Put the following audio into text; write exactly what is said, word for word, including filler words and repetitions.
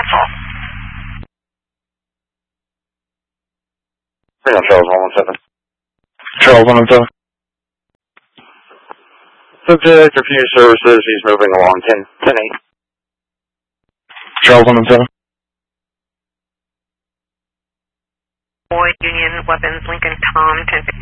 Bring on Charles one one seven. Charles one one seven. Subject, refuse services, he's moving along ten ten eight. Charles one one seven. Boyd Union Weapons, Lincoln Tom, ten fifty.